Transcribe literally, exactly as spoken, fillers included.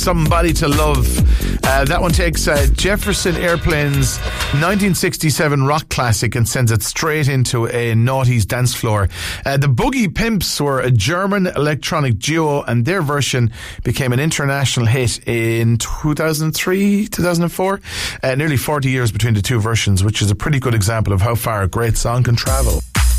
Somebody to Love. Uh, that one takes uh, Jefferson Airplane's nineteen sixty-seven rock classic and sends it straight into a noughties dance floor. Uh, the Boogie Pimps were a German electronic duo, and their version became an international hit in two thousand three, two thousand four. Uh, nearly forty years between the two versions, which is a pretty good example of how far a great song can travel.